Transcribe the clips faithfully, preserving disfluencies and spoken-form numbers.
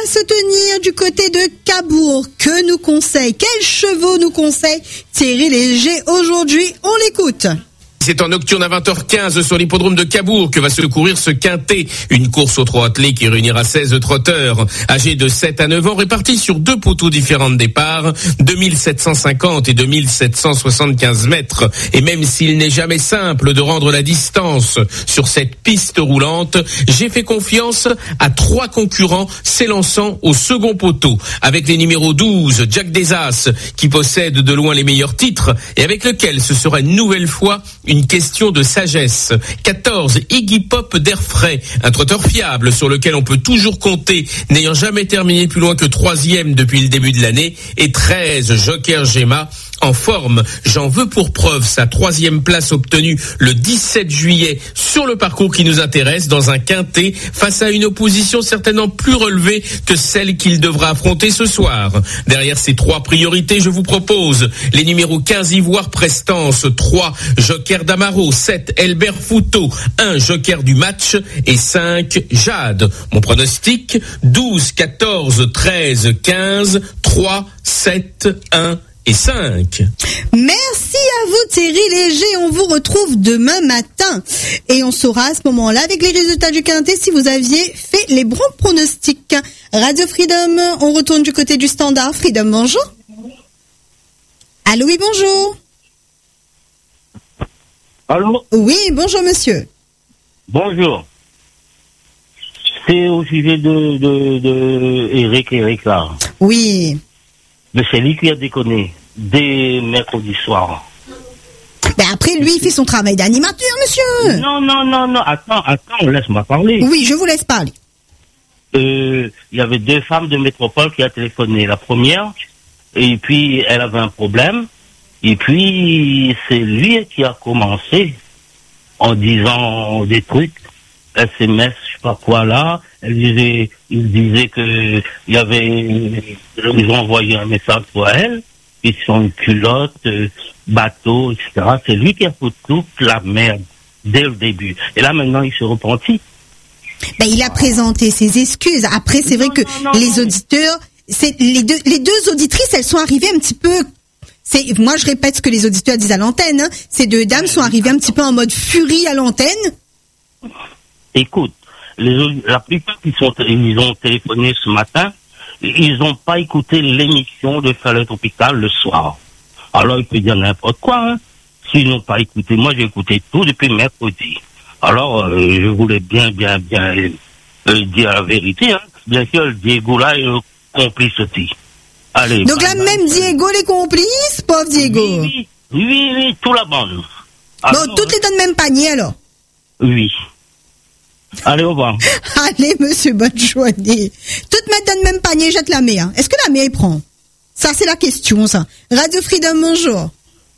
se tenir du côté de Cabourg. Que nous conseille, quels chevaux nous conseille Thierry Léger aujourd'hui? On l'écoute. C'est en nocturne à vingt heures quinze sur l'hippodrome de Cabourg que va se courir ce quintet. Une course au trot attelé qui réunira seize trotteurs âgés de sept à neuf ans répartis sur deux poteaux différents de départ, deux mille sept cent cinquante et deux mille sept cent soixante-quinze mètres. Et même s'il n'est jamais simple de rendre la distance sur cette piste roulante, j'ai fait confiance à trois concurrents s'élançant au second poteau. Avec les numéros douze, Jack Desas, qui possède de loin les meilleurs titres et avec lequel ce sera une nouvelle fois une question de sagesse. quatorze, Iggy Pop d'Air Frais, un trotteur fiable sur lequel on peut toujours compter, n'ayant jamais terminé plus loin que troisième depuis le début de l'année. Et treize, Joker Gemma, en forme. J'en veux pour preuve sa troisième place obtenue le dix-sept juillet sur le parcours qui nous intéresse dans un quintet face à une opposition certainement plus relevée que celle qu'il devra affronter ce soir. Derrière ces trois priorités, je vous propose les numéros quinze Ivoire Prestance, trois Joker d'Amaro, sept Elbert Fouteau, un Joker du match et cinq Jade. Mon pronostic, douze, quatorze, treize, quinze, trois, sept, un et cinq. Merci à vous Thierry Léger, on vous retrouve demain matin et on saura à ce moment-là avec les résultats du quintet si vous aviez fait les bons pronostics. Radio Freedom, on retourne du côté du standard. Freedom, bonjour. Allô, oui, bonjour. Allô? Oui, bonjour monsieur. Bonjour. C'est au sujet de, de, de Eric Eric là. Oui. Mais c'est lui qui a déconné dès mercredi soir. Ben après, lui, il fait son travail d'animateur, monsieur. Non, non, non, non. Attends, attends, laisse-moi parler. Oui, je vous laisse parler. Euh, il y avait deux femmes de métropole qui a téléphoné. La première, et puis elle avait un problème. Et puis, c'est lui qui a commencé en disant des trucs, S M S, je sais pas quoi là. Elle disait, il disait que il y avait, ils ont envoyé un message pour elle, ils sont une culotte, euh, bateau, et cetera. C'est lui qui a foutu toute la merde dès le début. Et là, maintenant, il se repentit. Ben, il a présenté ses excuses. Après, c'est vrai non, que non, non, les non. auditeurs, c'est, les deux, les deux auditrices, elles sont arrivées un petit peu. C'est, moi, je répète ce que les auditeurs disent à l'antenne. Hein. Ces deux dames sont arrivées un petit peu en mode furie à l'antenne. Écoute, les, la plupart qui sont, ils ont téléphoné ce matin, ils n'ont pas écouté l'émission de Chaleur Tropicale le soir. Alors, il peut dire n'importe quoi, hein. S'ils n'ont pas écouté, moi j'ai écouté tout depuis mercredi. Alors, euh, je voulais bien, bien, bien euh, dire la vérité, hein. Bien sûr, le Diego là est le complice aussi. Allez. Donc bye, là, bye. même Diego les complices, pauvre Diego. Oui, oui, oui, oui, tout la bande. Alors, Donc, toutes les dans le même panier, alors. oui. Allez, au revoir. Allez, monsieur, bonne journée. Toutes mettre dans le même panier, jette la mer. Est-ce que la mer, il prend? Ça, c'est la question, ça. Radio Freedom, bonjour.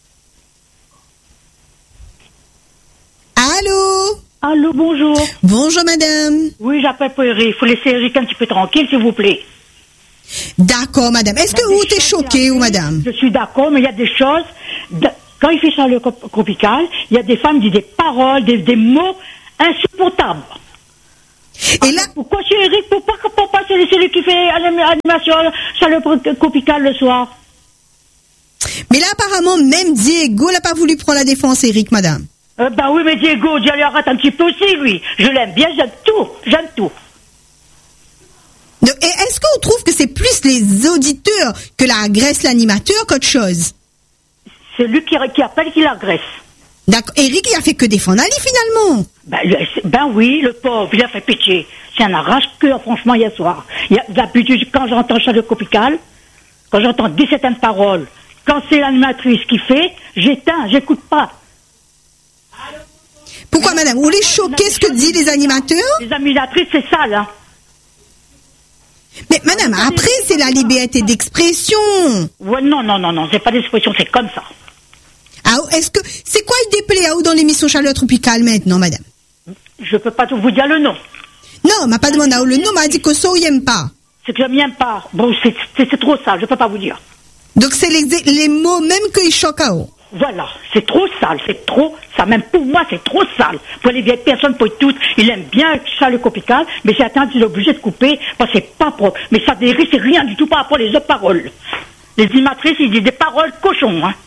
Allô? Allô, bonjour. Bonjour, madame. Oui, j'appelle pour Eric. Il faut laisser Eric un petit peu tranquille, s'il vous plaît. D'accord, madame. Est-ce que vous êtes choquée, ou madame? Je suis d'accord, mais il y a des choses... de- Quand il fait ça, le tropical, il y a des femmes qui disent des paroles, des, des mots insupportables. Et là, Pourquoi c'est Eric? Pourquoi pourquoi c'est celui qui fait anim- animation sur le tropical le soir? mais là, apparemment, même Diego n'a pas voulu prendre la défense, Eric, madame. Euh, bah oui, mais Diego, Dieu lui arrête un petit peu aussi, lui. Je l'aime bien, j'aime tout. J'aime tout. Donc, et est-ce qu'on trouve que c'est plus les auditeurs que la agresse l'animateur qu'autre chose? C'est lui qui, qui appelle qui l'agresse. D'accord. Eric, il a fait que défendre Ali, finalement. Ben, le- c'est- ben oui, le pauvre, il a fait pitié. C'est un arrache-cœur, franchement, hier soir. Il y a, d'habitude, quand j'entends Chaleur Tropicale, quand j'entends dix certaines paroles, quand c'est l'animatrice qui fait, j'éteins, j'écoute pas. Pourquoi, madame? Vous voulez choquer ce que disent les animateurs? Les animatrices, c'est sale, hein. Mais, madame, après, c'est la liberté d'expression. Ouais, non, non, non, non, c'est pas d'expression, c'est comme ça. Ah, est-ce que, c'est quoi il déplaît à où dans l'émission Chaleur Tropicale maintenant, madame? Je peux pas tout vous dire le nom. Non, m'a pas demandé à où le nom, m'a dit que ça, il aime pas. C'est que j'aime bien pas. Bon, c'est, c'est, c'est trop ça, je peux pas vous dire. Donc, c'est les, les mots même qu'il choque à où. Voilà, c'est trop sale, c'est trop, ça même pour moi c'est trop sale. Pour les vieilles personnes, pour toutes, il aime bien ça le copical, mais c'est atteint, il est obligé de couper, parce que c'est pas propre. Mais ça dérive, c'est rien du tout par rapport aux autres paroles. Les animatrices, ils disent des paroles cochons, hein.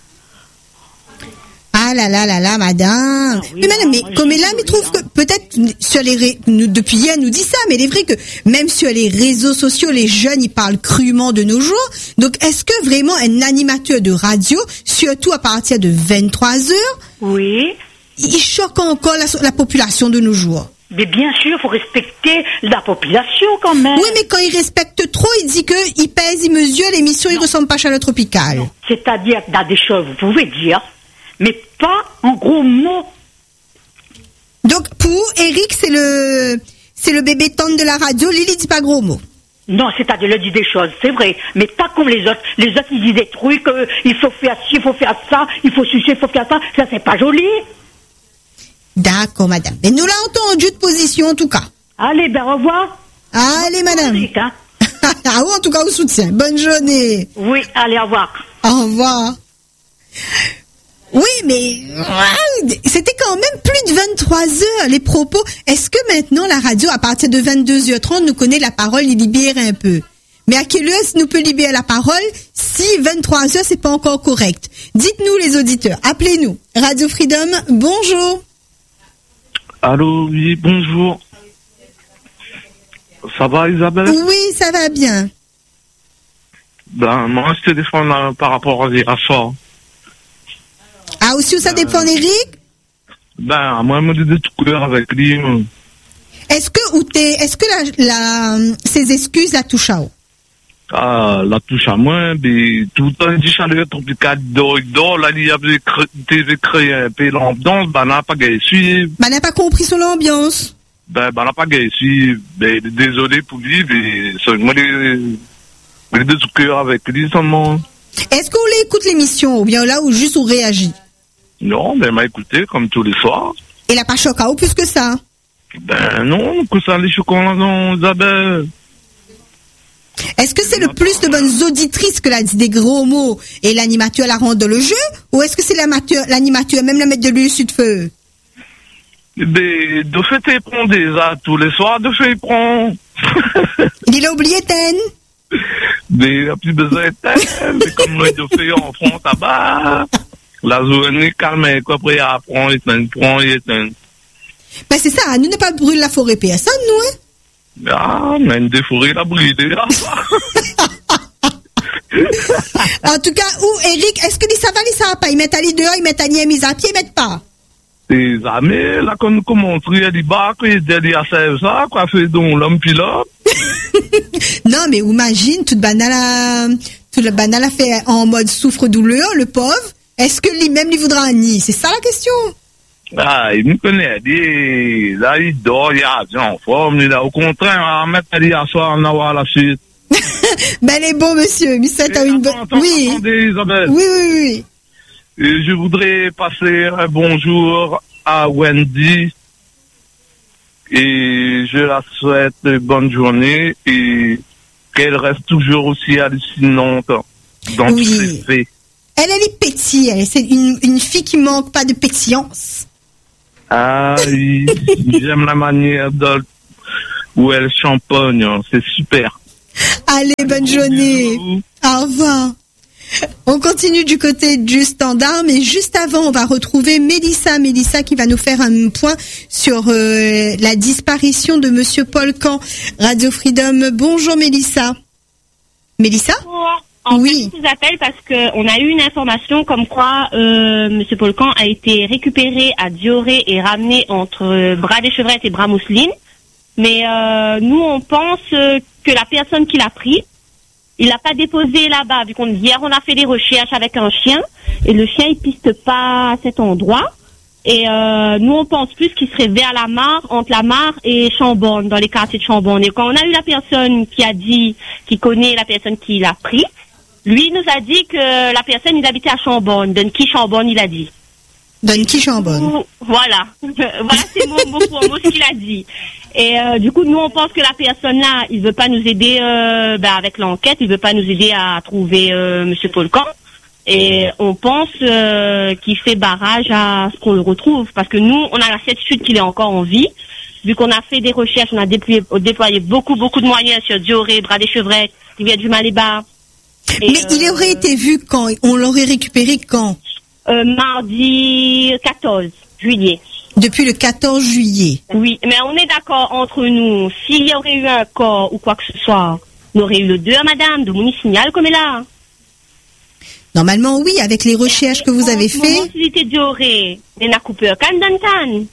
Ah là là là là, madame. Ah oui, mais madame, non, mais comme là, mais trouve que peut-être sur les ré... nous, depuis hier, nous dit ça, mais il est vrai que même sur les réseaux sociaux, les jeunes, ils parlent crûment de nos jours. Donc, est-ce que vraiment un animateur de radio, surtout à partir de vingt-trois heures, oui, il choque encore la, la population de nos jours? Mais bien sûr, il faut respecter la population quand même. Oui, mais quand il respecte trop, il dit que il pèse, il mesure, l'émission, il ressemble pas à Chaleur Tropicale. Non. C'est-à-dire que dans des choses, vous pouvez dire, mais pas en gros mots. Donc, pour Eric, c'est le, c'est le bébé tendre de la radio. Lily dit pas gros mots. Non, c'est-à-dire, il dit des choses, c'est vrai, mais pas comme les autres. Les autres, ils disent des trucs, euh, il faut faire ci, il faut faire ça, il faut sucer, il faut faire ça. Ça, c'est pas joli. D'accord, madame. Mais nous l'avons entendu de position, en tout cas. Allez, ben, au revoir. Allez, madame. Eric, hein. Ah oui, en tout cas, au soutien. Bonne journée. Oui, allez, au revoir. Au revoir. Oui, mais c'était quand même plus de vingt-trois heures, les propos. Est-ce que maintenant, la radio, à partir de vingt-deux heures trente, nous connaît la parole et libère un peu? Mais à quelle heure est-ce nous peut libérer la parole si vingt-trois heures, c'est pas encore correct? Dites-nous, les auditeurs. Appelez-nous. Radio Freedom, bonjour. Allô, oui, bonjour. Ça va, Isabelle? Oui, ça va bien. Ben, moi, je téléphone euh, par rapport à hier soir. Ah, aussi, où ça dépend, euh, Eric? Ben, moi, je me dis tout cœur avec lui. Est-ce que, ou t'es, est-ce que la, la, ces excuses la touchent à où? Ah, la touche à moi, mais tout le temps, il dit Chaleur Tropicale, il dort, il dort, là, il avait créé un peu l'ambiance, ben, n'a pas gagné suivre. Ben, n'a pas compris sur l'ambiance. Ben, ben, n'a pas gagné suivre. Ben, désolé pour lui, mais, c'est moi, les, les deux tout cœur avec lui, seulement. Est-ce que vous écoutez l'émission, ou bien là, ou juste vous réagit? Non, ben, m'a écouté, comme tous les soirs. Il n'a pas choqué ou plus que ça? Ben, non, que ça, les chocolats, non, Isabelle. Est-ce que c'est le plus de bonnes auditrices que l'a dit des gros mots et l'animateur la rend dans le jeu? Ou est-ce que c'est l'animateur, l'animateur même la mettre de l'huile sur le feu? Mais de fait, il prend déjà tous les soirs, de fait, il prend. Il a oublié Ten. Mais il n'a plus besoin de Ten. Mais comme le de fait, on prend tabac. La journée calme, quoi, après, il apprend, il prend, il prend, il éteint. Ben, c'est ça, nous ne pas brûler la forêt personne, nous, hein? Ah, mais une déforée, la brûlée, là. En tout cas, où, Eric, est-ce que ça va, ça va pas? Ils mettent à l'île dehors, ils mettent à l'île mise à pied, ils mettent pas. Tes amis, là, quand nous commençons à dire, bah, qu'il y a ça, quoi, fait donc l'homme pilote. Non, mais imagine, toute banale, toute la banale a fait en mode souffre-douleur, le pauvre. Est-ce que lui-même, lui voudra un nid? C'est ça la question. Ah, il me connaît, il, là, il dort, il a bien en forme, il a au contraire, à mettre à dire à soir, on avoir la suite. Ben, elle est bon, monsieur. Mister, t'as une bonne, oui. Attendez, Isabelle. Oui, oui, oui. Et je voudrais passer un bonjour à Wendy. Et je la souhaite une bonne journée et qu'elle reste toujours aussi hallucinante dans oui. tous ses faits. Elle, elle est pétille, elle. C'est une, une fille qui manque pas de pétillance. Ah oui, j'aime la manière de, où elle champogne, c'est super. Allez, bonne journée. Au revoir. On continue du côté du standard, mais juste avant, on va retrouver Mélissa. Mélissa qui va nous faire un point sur euh, la disparition de Monsieur Paul Camp. Radio Freedom. Bonjour Mélissa. Mélissa? Bonjour. En oui. fait, je vous appelle parce que on a eu une information comme quoi euh, Monsieur Paul Camp a été récupéré à Dioré et ramené entre euh, Bras des Chevrettes et Bras Mousseline. Mais euh, nous, on pense euh, que la personne qui l'a pris, il l'a pas déposé là-bas. Vu qu'on hier, on a fait des recherches avec un chien et le chien il piste pas à cet endroit. Et euh, nous, on pense plus qu'il serait vers la mare, entre la mare et Chambord, dans les quartiers de Chambord. Et quand on a eu la personne qui a dit, qui connaît la personne qui l'a pris, lui nous a dit que la personne, il habitait à Chambord. Dunky Chambord, il a dit. Dunky Chambord. Voilà. Voilà, c'est mot, mot pour mot ce qu'il a dit. Et euh, du coup, nous, on pense que la personne là, il veut pas nous aider euh, ben, avec l'enquête, il veut pas nous aider à trouver euh, Monsieur Paul Camp. Et on pense euh, qu'il fait barrage à ce qu'on le retrouve. Parce que nous, on a la certitude qu'il est encore en vie. Vu qu'on a fait des recherches, on a déployé, déployé beaucoup, beaucoup de moyens sur Dioré, Bras des Chevrettes, Rivière du Maléba. Mais euh, il aurait été vu quand? On l'aurait récupéré quand? euh, Mardi quatorze juillet. Depuis le quatorze juillet. Oui, mais on est d'accord entre nous. S'il y aurait eu un corps ou quoi que ce soit, on aurait eu le deux, madame, de mon signal comme est là. Normalement, oui, avec les recherches que vous avez fait. Si c'était Dioré, on a coupé un can dans can.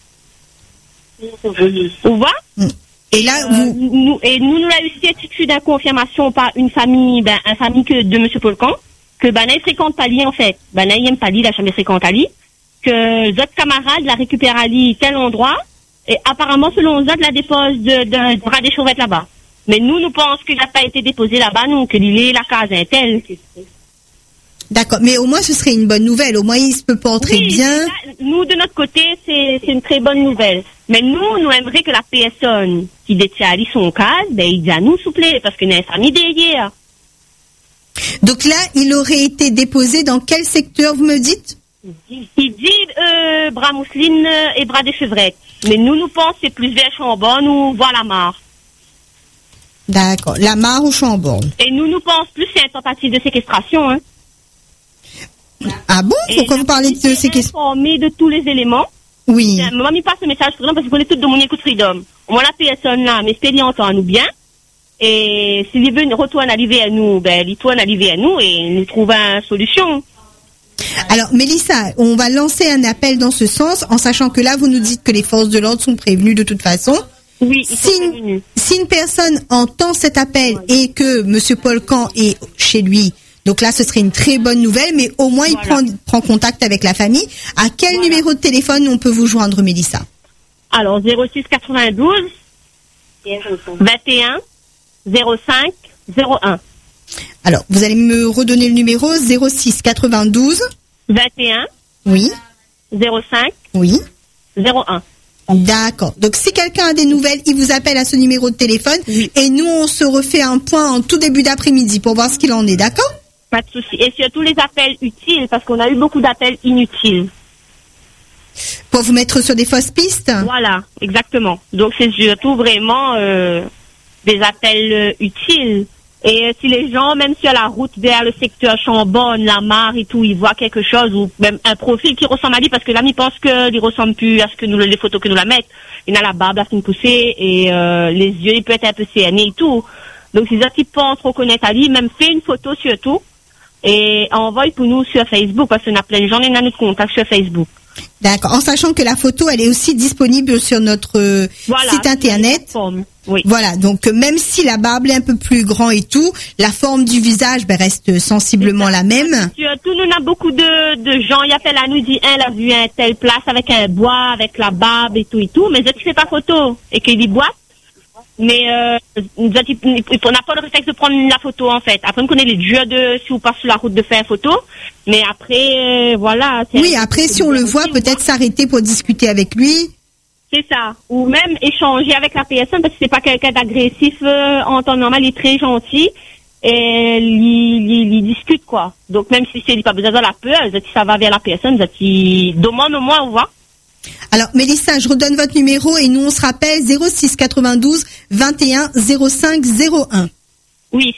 Vous voyez? Et là, euh, vous... nous, et nous, nous avons eu certitude de confirmation par une famille, ben, une famille que, de M. Polcan, que, ben, il fréquente pas lui, en fait. Ben, il n'aime pas lui, la chambre fréquente à lui. Que, d'autres camarades la récupèrent à lui, tel endroit. Et apparemment, selon eux, la dépose de, de, de Bras des Chevrettes là-bas. Mais nous, nous pensons qu'il n'a pas été déposé là-bas, nous, que l'île est la case est telle. D'accord, mais au moins ce serait une bonne nouvelle. Au moins il se peut porter oui, bien. Ça, nous, de notre côté, c'est, c'est une très bonne nouvelle. Mais nous, nous aimerions que la personne qui détient son cas, ben, il dit à nous, s'il vous plaît, parce qu'il y a une famille derrière. Donc là, il aurait été déposé dans quel secteur, vous me dites? Il dit euh, Bras Mousseline et Bras des Chevrettes. Mais nous, nous pensons que c'est plus vers Chambon ou voir la mare. D'accord, la mare ou Chambon. Et nous, nous pensons plus que c'est une tentative de séquestration, hein. Ah bon? Pourquoi vous parlez de séquestration? Informé de tous les éléments. Oui. Maman me passe le message parce que vous connaissez tout de mon écoute Freedom. Moi, la personne là, mais c'est entend nous bien. Et s'il veut retourner à l'arrivée à nous, ben, il retourne à l'arrivée à nous et nous trouve une solution. Alors, Mélissa, on va lancer un appel dans ce sens, en sachant que là, vous nous dites que les forces de l'ordre sont prévenues de toute façon. Oui, ils si, sont une, prévenus. si une personne entend cet appel et que M. Polcan est chez lui, donc là, ce serait une très bonne nouvelle, mais au moins, voilà. il prend, prend contact avec la famille. À quel voilà. numéro de téléphone on peut vous joindre, Mélissa? Alors, zéro six quatre-vingt-douze vingt et un zéro cinq zéro un. Alors, vous allez me redonner le numéro zéro six quatre-vingt-douze vingt et un Oui. zéro cinq Oui. zéro un. D'accord. Donc, si quelqu'un a des nouvelles, il vous appelle à ce numéro de téléphone. Oui. Et nous, on se refait un point en tout début d'après-midi pour voir ce qu'il en est, d'accord? Pas de souci. Et surtout les appels utiles, parce qu'on a eu beaucoup d'appels inutiles. Pour vous mettre sur des fausses pistes? Voilà, exactement. Donc, c'est surtout vraiment euh, des appels euh, utiles. Et euh, si les gens, même sur la route vers le secteur Chambonne, la mare et tout, ils voient quelque chose, ou même un profil qui ressemble à lui, parce que là, ils pensent qu'il ressemble plus à ce que nous, les photos que nous la mettent. Il a la barbe, la fine poussée, et euh, les yeux, il peut être un peu cernés et tout. Donc, si ils pensent reconnaître à lui, même fait une photo surtout, et envoie pour nous sur Facebook, parce qu'on a plein de gens qui ont notre contact sur Facebook. D'accord. En sachant que la photo, elle est aussi disponible sur notre euh, voilà, site internet. Oui. Voilà. Donc, même si la barbe est un peu plus grand et tout, la forme du visage ben, reste sensiblement la même. Surtout, nous, on a beaucoup de, de gens. Il y a fait la nuit, dit, elle a vu un telle place avec un bois, avec la barbe et tout et tout. Mais je ne fais pas photo. Et qu'il y boit. Mais euh, on n'a pas le réflexe de prendre la photo en fait. Après on connaît les dieux de si on passe sur la route de faire photo. Mais après euh, voilà. Oui, après si on le voit, peut-être s'arrêter pour discuter avec lui. C'est ça. Ou même échanger avec la personne parce que c'est pas quelqu'un d'agressif euh, en temps normal, il est très gentil et il, il discute quoi. Donc même si c'est pas besoin de la peur, ça va vers la personne, qui demande au moins on voit. Alors, Mélissa, je redonne votre numéro et nous, on se rappelle zéro six quatre-vingt-douze vingt et un zéro cinq zéro un. Oui,